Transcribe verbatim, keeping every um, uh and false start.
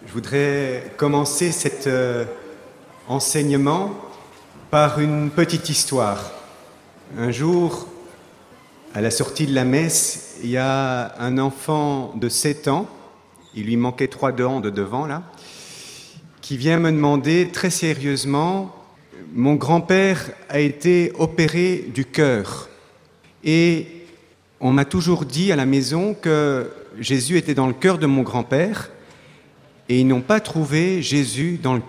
Je voudrais commencer cet euh, enseignement par une petite histoire. Un jour, à la sortie de la messe, il y a un enfant de sept ans, il lui manquait trois dents de devant là, qui vient me demander très sérieusement, mon grand-père a été opéré du cœur et on m'a toujours dit à la maison que Jésus était dans le cœur de mon grand-père et ils n'ont pas trouvé Jésus dans le